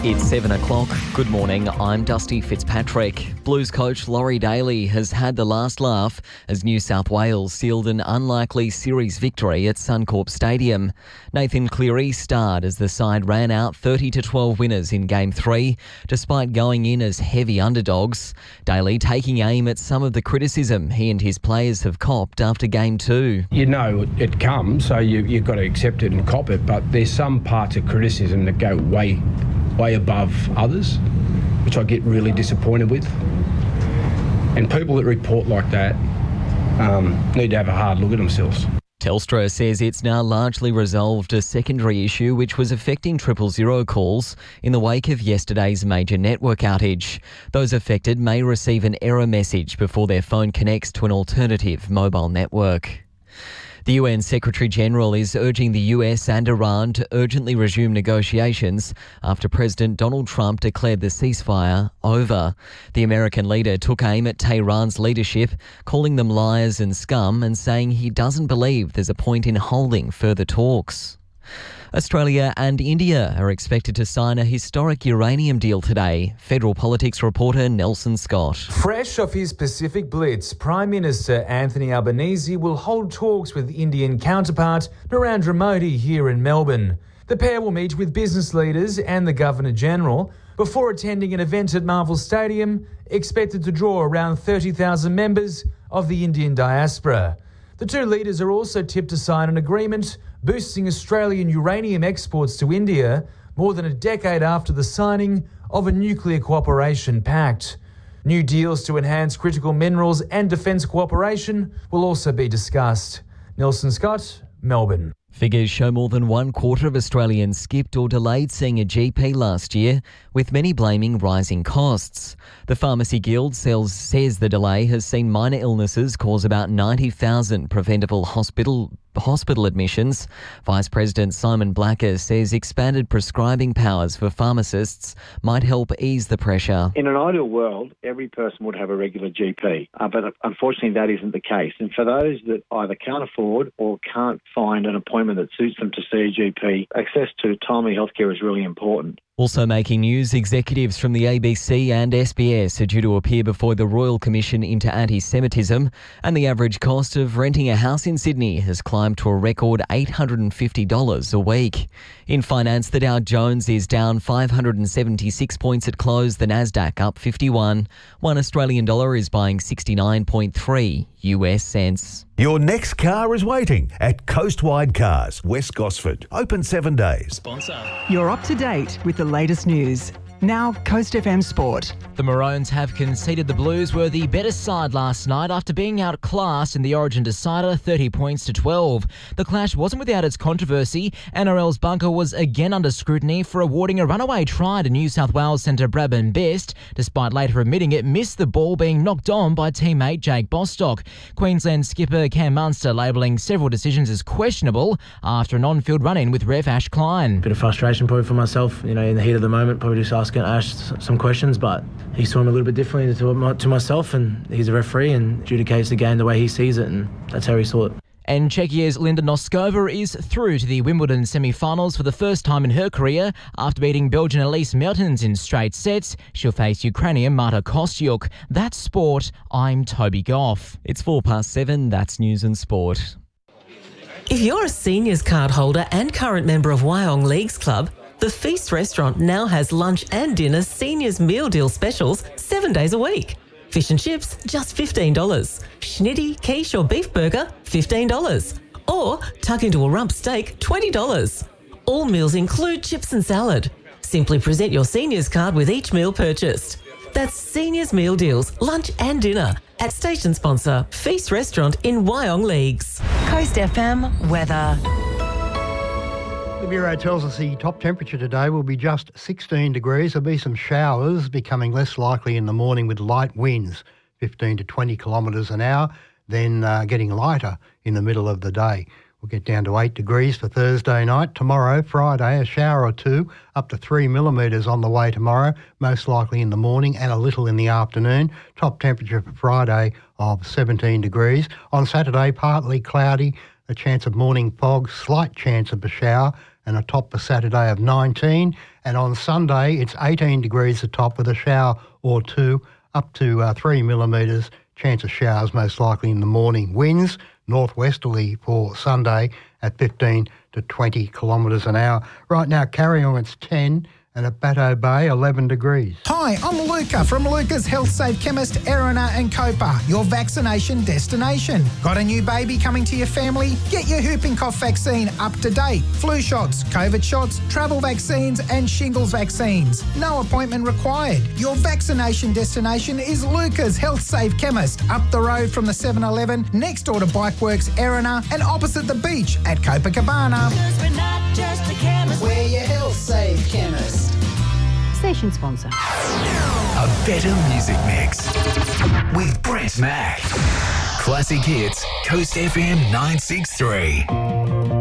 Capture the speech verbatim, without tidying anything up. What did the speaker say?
It's seven o'clock. Good morning, I'm Dusty Fitzpatrick. Blues coach Laurie Daly has had the last laugh as New South Wales sealed an unlikely series victory at Suncorp Stadium. Nathan Cleary starred as the side ran out thirty to twelve winners in Game three, despite going in as heavy underdogs. Daly taking aim at some of the criticism he and his players have copped after Game two. You know it comes, so you, you've got to accept it and cop it, but there's some parts of criticism that go way way above others, which I get really disappointed with. And people that report like that um, need to have a hard look at themselves. Telstra says it's now largely resolved a secondary issue which was affecting triple zero calls in the wake of yesterday's major network outage. Those affected may receive an error message before their phone connects to an alternative mobile network. The U N Secretary-General is urging the U S and Iran to urgently resume negotiations after President Donald Trump declared the ceasefire over. The American leader took aim at Tehran's leadership, calling them liars and scum and saying he doesn't believe there's a point in holding further talks. Australia and India are expected to sign a historic uranium deal today. Federal politics reporter Nelson Scott. Fresh off his Pacific Blitz, Prime Minister Anthony Albanese will hold talks with Indian counterpart Narendra Modi here in Melbourne. The pair will meet with business leaders and the Governor-General before attending an event at Marvel Stadium expected to draw around thirty thousand members of the Indian diaspora. The two leaders are also tipped to sign an agreement boosting Australian uranium exports to India more than a decade after the signing of a nuclear cooperation pact. New deals to enhance critical minerals and defence cooperation will also be discussed. Nelson Scott, Melbourne. Figures show more than one quarter of Australians skipped or delayed seeing a G P last year, with many blaming rising costs. The Pharmacy Guild says, says the delay has seen minor illnesses cause about ninety thousand preventable hospital hospital admissions. Vice President Simon Blacker says expanded prescribing powers for pharmacists might help ease the pressure. In an ideal world, every person would have a regular G P, uh, but unfortunately that isn't the case. And for those that either can't afford or can't find an appointment that suits them to see a G P, access to timely healthcare is really important. Also making news, executives from the A B C and S B S are due to appear before the Royal Commission into Anti-Semitism, and the average cost of renting a house in Sydney has climbed to a record eight hundred fifty dollars a week. In finance, the Dow Jones is down five hundred seventy-six points at close, the Nasdaq up fifty-one. One Australian dollar is buying sixty-nine point three U S cents. Your next car is waiting at Coastwide Cars, West Gosford. Open seven days. Sponsor. You're up to date with the latest news. Now, Coast F M Sport. The Maroons have conceded the Blues were the better side last night after being outclassed in the Origin decider thirty points to twelve. The clash wasn't without its controversy. N R L's bunker was again under scrutiny for awarding a runaway try to New South Wales centre Bradman Best, despite later admitting it missed the ball being knocked on by teammate Jake Bostock. Queensland skipper Cam Munster labelling several decisions as questionable after an on-field run-in with ref Ash Klein. Bit of frustration probably for myself, you know, in the heat of the moment, probably just asking Ash some questions, but he saw him a little bit differently to, to myself, and he's a referee and adjudicates the game the way he sees it, and that's how he saw it. And Czechia's Linda Noskova is through to the Wimbledon semi-finals for the first time in her career after beating Belgian Elise Mertens in straight sets. She'll face Ukrainian Marta Kostyuk. That's sport. I'm Toby Goff. It's four past seven. That's news and sport. If you're a seniors card holder and current member of Wyong Leagues Club, the Feast Restaurant now has lunch and dinner seniors meal deal specials seven days a week. Fish and chips, just fifteen dollars. Schnitty, quiche or beef burger, fifteen dollars. Or tuck into a rump steak, twenty dollars. All meals include chips and salad. Simply present your seniors card with each meal purchased. That's seniors meal deals, lunch and dinner at station sponsor Feast Restaurant in Wyong Leagues. Coast F M weather. The Bureau tells us the top temperature today will be just sixteen degrees. There'll be some showers becoming less likely in the morning with light winds, fifteen to twenty kilometres an hour, then uh, getting lighter in the middle of the day. We'll get down to eight degrees for Thursday night. Tomorrow, Friday, a shower or two, up to three millimetres on the way tomorrow, most likely in the morning and a little in the afternoon. Top temperature for Friday of seventeen degrees. On Saturday, partly cloudy, a chance of morning fog, slight chance of a shower, and a top for Saturday of nineteen. And on Sunday, it's eighteen degrees a top with a shower or two, up to uh, three millimetres. Chance of showers most likely in the morning. Winds northwesterly for Sunday at fifteen to twenty kilometres an hour. Right now, Carryong, it's ten, and at Batto Bay, eleven degrees. Hi, I'm Luca from Luca's Health Safe Chemist, Erina and Copa, your vaccination destination. Got a new baby coming to your family? Get your whooping cough vaccine up to date. Flu shots, COVID shots, travel vaccines and shingles vaccines. No appointment required. Your vaccination destination is Luca's Health Safe Chemist, up the road from the seven eleven, next door to Bikeworks Erina and opposite the beach at Copacabana. Because we're not just a chemist, we're your Health Safe Chemist. Station sponsor. A better music mix with Brett Mack. Classic hits, Coast F M nine six three.